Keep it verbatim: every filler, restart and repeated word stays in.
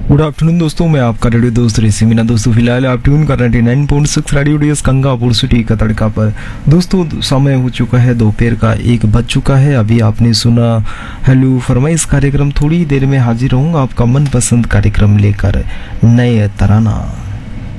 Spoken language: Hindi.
गुड आफ्टरनून दोस्तों, मैं आपका रेडियो दोस्त ऋषि मीना। दोस्तों फिलहाल आप ट्यून कर रहे हैं ninety nine point six radio DS Gangapur city का तड़का पर। दोस्तों समय हो चुका है दोपहर का एक बज चुका है। अभी आपने सुना हेलो फरमाइश कार्यक्रम। थोड़ी देर में हाजिर रहूंगा आपका मनपसंद कार्यक्रम लेकर, नए तराना।